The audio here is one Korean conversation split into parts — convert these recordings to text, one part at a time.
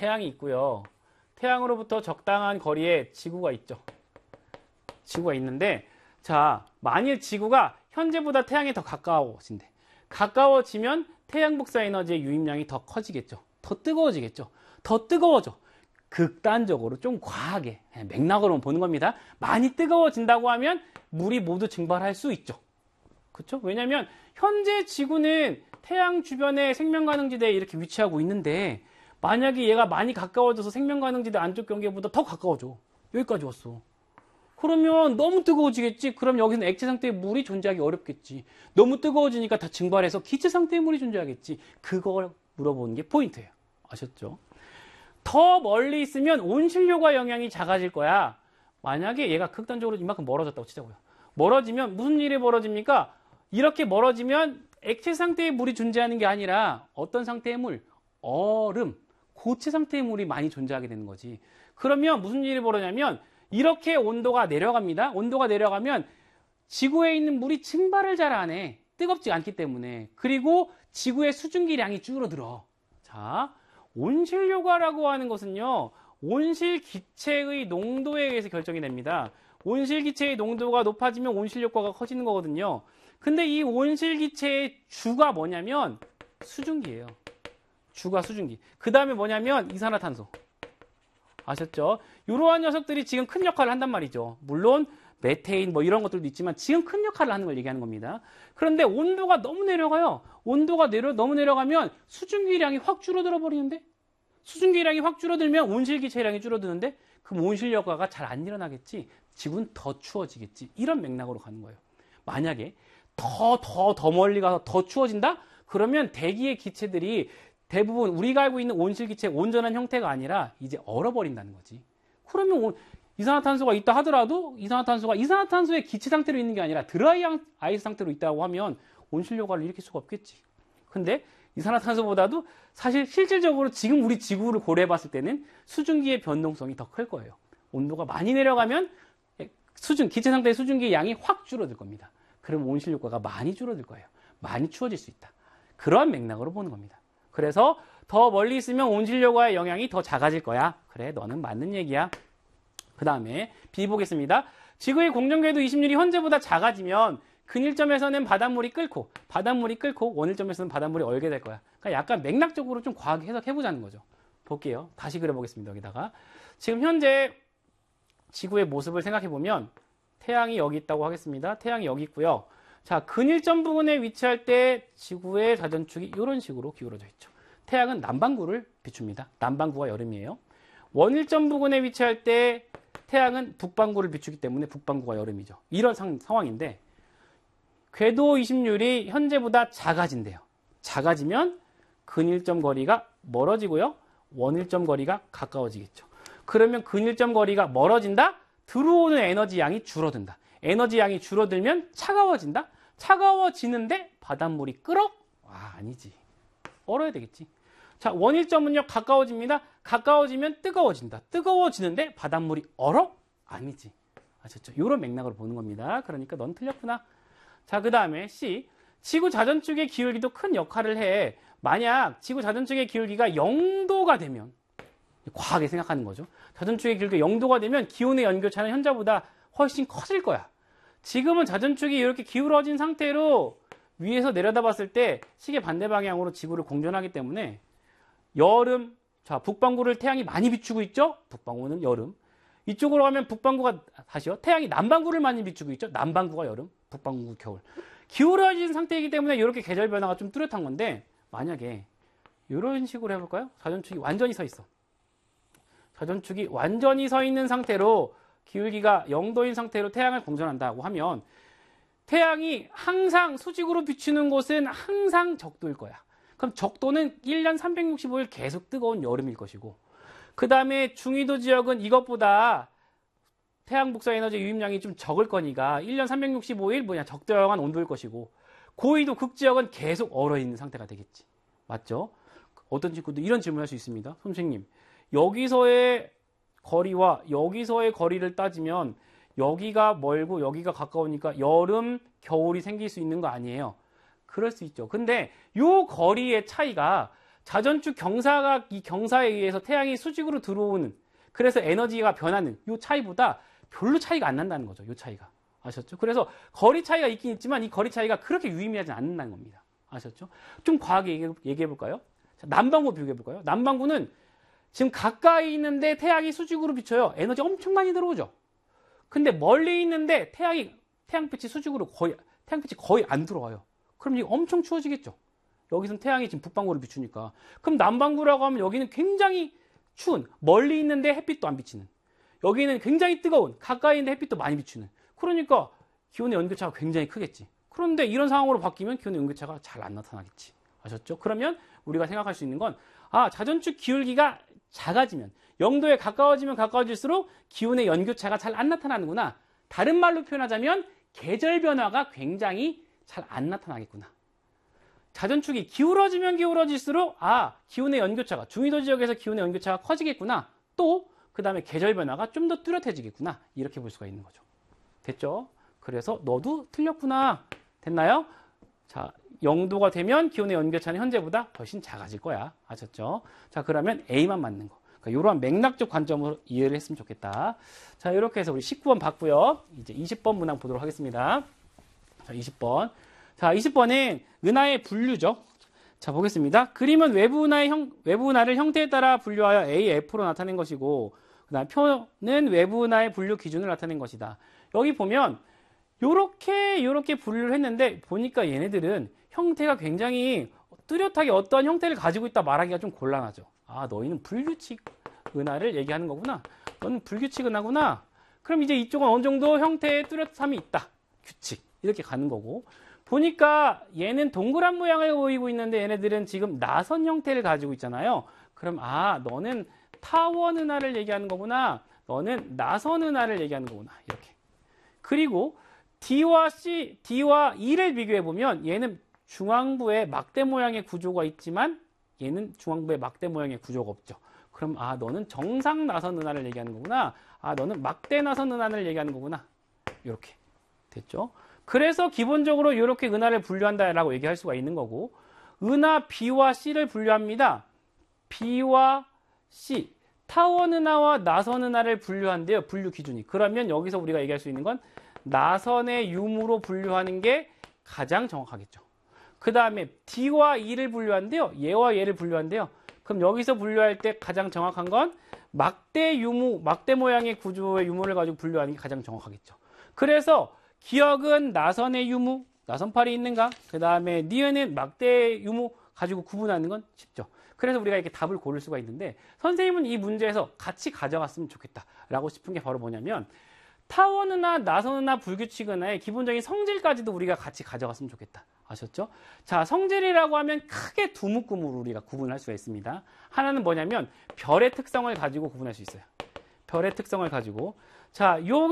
태양이 있고요. 태양으로부터 적당한 거리에 지구가 있죠. 지구가 있는데, 자, 만일 지구가 현재보다 태양에 더 가까워진대. 가까워지면 태양 복사 에너지의 유입량이 더 커지겠죠. 더 뜨거워지겠죠. 더 뜨거워져. 극단적으로 좀 과하게 맥락으로 보는 겁니다. 많이 뜨거워진다고 하면 물이 모두 증발할 수 있죠. 그렇죠? 왜냐하면 현재 지구는 태양 주변에 생명가능지대에 이렇게 위치하고 있는데 만약에 얘가 많이 가까워져서 생명가능지대 안쪽 경계보다 더 가까워져. 여기까지 왔어. 그러면 너무 뜨거워지겠지? 그럼 여기서는 액체 상태의 물이 존재하기 어렵겠지. 너무 뜨거워지니까 다 증발해서 기체 상태의 물이 존재하겠지. 그걸 물어보는 게 포인트예요. 아셨죠? 더 멀리 있으면 온실효과 영향이 작아질 거야. 만약에 얘가 극단적으로 이만큼 멀어졌다고 치자고요. 멀어지면 무슨 일이 벌어집니까? 이렇게 멀어지면 액체 상태의 물이 존재하는 게 아니라 어떤 상태의 물? 얼음, 고체 상태의 물이 많이 존재하게 되는 거지. 그러면 무슨 일이 벌어냐면 이렇게 온도가 내려갑니다. 온도가 내려가면 지구에 있는 물이 증발을 잘 안 해. 뜨겁지 않기 때문에. 그리고 지구의 수증기량이 줄어들어. 자, 온실효과라고 하는 것은요, 온실 기체의 농도에 의해서 결정이 됩니다. 온실 기체의 농도가 높아지면 온실효과가 커지는 거거든요. 근데 이 온실 기체의 주가 뭐냐면 수증기예요. 주가 수증기. 그 다음에 뭐냐면 이산화탄소. 아셨죠? 이러한 녀석들이 지금 큰 역할을 한단 말이죠. 물론 메테인 뭐 이런 것들도 있지만 지금 큰 역할을 하는 걸 얘기하는 겁니다. 그런데 온도가 너무 내려가요. 온도가 너무 내려가면 수증기량이 확 줄어들어 버리는데, 수증기량이 확 줄어들면 온실기체량이 줄어드는데 그럼 온실효과가 잘 안 일어나겠지. 지구는 더 추워지겠지. 이런 맥락으로 가는 거예요. 만약에 더 멀리 가서 더 추워진다? 그러면 대기의 기체들이 대부분 우리가 알고 있는 온실기체의 온전한 형태가 아니라 이제 얼어버린다는 거지. 그러면 이산화탄소가 있다 하더라도 이산화탄소가 이산화탄소의 기체 상태로 있는 게 아니라 드라이 아이스 상태로 있다고 하면 온실효과를 일으킬 수가 없겠지. 근데 이산화탄소보다도 사실 실질적으로 지금 우리 지구를 고려해 봤을 때는 수증기의 변동성이 더 클 거예요. 온도가 많이 내려가면 기체 상태의 수증기의 양이 확 줄어들 겁니다. 그럼 온실효과가 많이 줄어들 거예요. 많이 추워질 수 있다. 그러한 맥락으로 보는 겁니다. 그래서 더 멀리 있으면 온실효과의 영향이 더 작아질 거야. 그래, 너는 맞는 얘기야. 그 다음에 B 보겠습니다. 지구의 공전궤도 26이 현재보다 작아지면 근일점에서는 바닷물이 끓고 원일점에서는 바닷물이 얼게 될 거야. 그러니까 약간 맥락적으로 좀 과하게 해석해보자는 거죠. 볼게요. 다시 그려보겠습니다. 여기다가 지금 현재 지구의 모습을 생각해보면 태양이 여기 있다고 하겠습니다. 태양이 여기 있고요. 자, 근일점 부근에 위치할 때 지구의 자전축이 이런 식으로 기울어져 있죠. 태양은 남반구를 비춥니다. 남반구가 여름이에요. 원일점 부근에 위치할 때 태양은 북반구를 비추기 때문에 북반구가 여름이죠. 이런 상황인데 궤도 26이 현재보다 작아진대요. 작아지면 근일점 거리가 멀어지고요. 원일점 거리가 가까워지겠죠. 그러면 근일점 거리가 멀어진다? 들어오는 에너지 양이 줄어든다. 에너지 양이 줄어들면 차가워진다? 차가워지는데 바닷물이 끓어? 아니지. 얼어야 되겠지. 자, 원일점은요, 가까워집니다. 가까워지면 뜨거워진다. 뜨거워지는데 바닷물이 얼어? 아니지. 아셨죠? 이런 맥락으로 보는 겁니다. 그러니까 넌 틀렸구나. 자, 그 다음에 C. 지구 자전축의 기울기도 큰 역할을 해. 만약 지구 자전축의 기울기가 0도가 되면, 과하게 생각하는 거죠. 자전축의 기울기가 0도가 되면 기온의 연교차는 현재보다 훨씬 커질 거야. 지금은 자전축이 이렇게 기울어진 상태로 위에서 내려다봤을 때 시계 반대 방향으로 지구를 공전하기 때문에 여름, 자, 북반구를 태양이 많이 비추고 있죠? 북반구는 여름. 이쪽으로 가면 북반구가, 다시요. 태양이 남반구를 많이 비추고 있죠? 남반구가 여름, 북반구 겨울. 기울어진 상태이기 때문에 이렇게 계절 변화가 좀 뚜렷한 건데, 만약에 이런 식으로 해볼까요? 자전축이 완전히 서 있어. 자전축이 완전히 서 있는 상태로 기울기가 0도인 상태로 태양을 공전한다고 하면 태양이 항상 수직으로 비추는 곳은 항상 적도일 거야. 그럼 적도는 1년 365일 계속 뜨거운 여름일 것이고, 그 다음에 중위도 지역은 이것보다 태양 복사 에너지 유입량이 좀 적을 거니까 1년 365일 적정한 온도일 것이고, 고위도 극지역은 계속 얼어있는 상태가 되겠지. 맞죠? 어떤 친구도 이런 질문을 할 수 있습니다. 선생님, 여기서의 거리와 여기서의 거리를 따지면 여기가 멀고 여기가 가까우니까 여름, 겨울이 생길 수 있는 거 아니에요? 그럴 수 있죠. 근데 요 거리의 차이가 자전축 경사가 이 경사에 의해서 태양이 수직으로 들어오는 그래서 에너지가 변하는 이 차이보다 별로 차이가 안 난다는 거죠. 이 차이가. 아셨죠? 그래서 거리 차이가 있긴 있지만 이 거리 차이가 그렇게 유의미하지 않는다는 겁니다. 아셨죠? 좀 과하게 얘기해 볼까요? 남반구 비교해 볼까요? 남반구는 지금 가까이 있는데 태양이 수직으로 비쳐요. 에너지 엄청 많이 들어오죠. 근데 멀리 있는데 태양빛이 수직으로 태양빛이 거의 안 들어와요. 그럼 이게 엄청 추워지겠죠. 여기서는 태양이 지금 북반구로 비추니까. 그럼 남반구라고 하면 여기는 굉장히 추운, 멀리 있는데 햇빛도 안 비치는. 여기는 굉장히 뜨거운, 가까이 있는데 햇빛도 많이 비추는. 그러니까 기온의 연교차가 굉장히 크겠지. 그런데 이런 상황으로 바뀌면 기온의 연교차가 잘 안 나타나겠지. 아셨죠? 그러면 우리가 생각할 수 있는 건 자전축 기울기가 작아지면 0도에 가까워지면 가까워질수록 기온의 연교차가 잘 안 나타나는구나. 다른 말로 표현하자면 계절 변화가 굉장히 잘 안 나타나겠구나. 자전축이 기울어지면 기울어질수록 기온의 연교차가 중위도 지역에서 기온의 연교차가 커지겠구나. 또 그 다음에 계절 변화가 좀 더 뚜렷해지겠구나. 이렇게 볼 수가 있는 거죠. 됐죠? 그래서 너도 틀렸구나. 됐나요? 자, 0도가 되면 기온의 연교차는 현재보다 훨씬 작아질 거야. 아셨죠? 자, 그러면 A만 맞는 거. 그러니까 이러한 맥락적 관점으로 이해를 했으면 좋겠다. 자, 이렇게 해서 우리 19번 봤고요. 이제 20번 문항 보도록 하겠습니다. 자, 20번. 자, 20번은 은하의 분류죠. 자, 보겠습니다. 그림은 외부 은하를 형태에 따라 분류하여 A, F로 나타낸 것이고, 그 다음 표는 외부 은하의 분류 기준을 나타낸 것이다. 여기 보면, 요렇게 분류를 했는데, 보니까 얘네들은 형태가 굉장히 뚜렷하게 어떠한 형태를 가지고 있다 말하기가 좀 곤란하죠. 너희는 불규칙 은하를 얘기하는 거구나. 너는 불규칙 은하구나. 그럼 이제 이쪽은 어느 정도 형태의 뚜렷함이 있다. 규칙. 이렇게 가는 거고. 보니까 얘는 동그란 모양을 보이고 있는데 얘네들은 지금 나선 형태를 가지고 있잖아요. 그럼 너는 타원 은하를 얘기하는 거구나. 너는 나선 은하를 얘기하는 거구나. 이렇게. 그리고 D와 E를 비교해 보면 얘는 중앙부에 막대 모양의 구조가 있지만 얘는 중앙부에 막대 모양의 구조가 없죠. 그럼 너는 정상 나선 은하를 얘기하는 거구나. 너는 막대 나선 은하를 얘기하는 거구나. 이렇게 됐죠. 그래서 기본적으로 이렇게 은하를 분류한다라고 얘기할 수가 있는 거고, 은하 B와 C를 분류합니다. B와 C, 타원 은하와 나선 은하를 분류한대요. 분류 기준이. 그러면 여기서 우리가 얘기할 수 있는 건 나선의 유무로 분류하는 게 가장 정확하겠죠. 그 다음에 D와 E를 분류한대요. 얘와 얘를 분류한대요. 그럼 여기서 분류할 때 가장 정확한 건 막대 모양의 구조의 유무를 가지고 분류하는 게 가장 정확하겠죠. 그래서 기억은 나선의 유무, 나선팔이 있는가? 그 다음에 니은은 막대 유무 가지고 구분하는 건 쉽죠. 그래서 우리가 이렇게 답을 고를 수가 있는데, 선생님은 이 문제에서 같이 가져갔으면 좋겠다라고 싶은 게 바로 뭐냐면, 타원 은하, 나선 은하, 불규칙 은하의 기본적인 성질까지도 우리가 같이 가져갔으면 좋겠다. 아셨죠? 자, 성질이라고 하면 크게 두 묶음으로 우리가 구분할 수가 있습니다. 하나는 뭐냐면 별의 특성을 가지고 구분할 수 있어요. 별의 특성을 가지고. 자, 요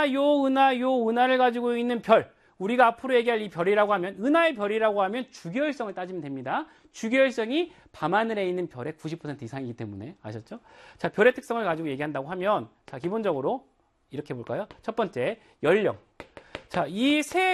은하를 가지고 있는 별. 우리가 앞으로 얘기할 이 별이라고 하면, 은하의 별이라고 하면 주기율성을 따지면 됩니다. 주기율성이 밤하늘에 있는 별의 90% 이상이기 때문에. 아셨죠? 자, 별의 특성을 가지고 얘기한다고 하면, 자, 기본적으로 이렇게 볼까요? 첫 번째, 연령. 자, 이 세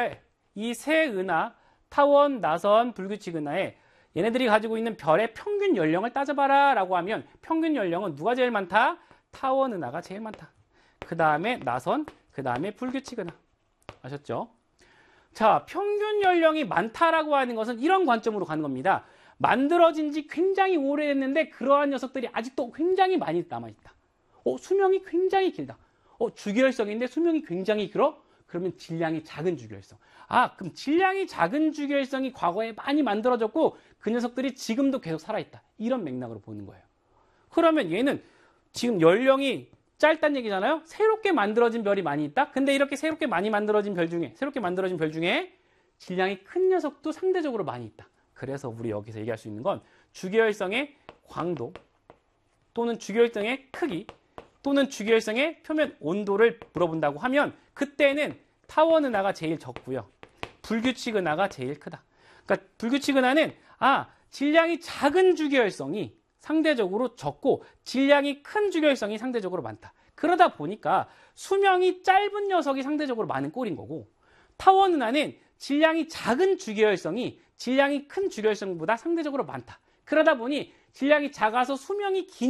은하, 타원, 나선, 불규칙 은하에 얘네들이 가지고 있는 별의 평균 연령을 따져봐라 라고 하면, 평균 연령은 누가 제일 많다? 타원 은하가 제일 많다. 그 다음에 나선, 그 다음에 불규칙 은하. 아셨죠? 자, 평균 연령이 많다라고 하는 것은 이런 관점으로 가는 겁니다. 만들어진 지 굉장히 오래됐는데 그러한 녀석들이 아직도 굉장히 많이 남아있다. 수명이 굉장히 길다. 주기율성인데 수명이 굉장히 길어? 그러면 질량이 작은 주기율성. 그럼 질량이 작은 주기율성이 과거에 많이 만들어졌고 그 녀석들이 지금도 계속 살아있다. 이런 맥락으로 보는 거예요. 그러면 얘는 지금 연령이 짧다는 얘기잖아요. 새롭게 만들어진 별이 많이 있다. 근데 이렇게 새롭게 만들어진 별 중에 질량이 큰 녀석도 상대적으로 많이 있다. 그래서 우리 여기서 얘기할 수 있는 건 주기율성의 광도 또는 주기율성의 크기 또는 주기율성의 표면 온도를 물어본다고 하면 그때는 타원 은하가 제일 적고요. 불규칙 은하가 제일 크다. 그러니까 불규칙 은하는 질량이 작은 주기율성이 상대적으로 적고 질량이 큰 주기율성이 상대적으로 많다. 그러다 보니까 수명이 짧은 녀석이 상대적으로 많은 꼴인 거고, 타원 은하는 질량이 작은 주기율성이 질량이 큰 주기율성보다 상대적으로 많다. 그러다 보니 질량이 작아서 수명이 긴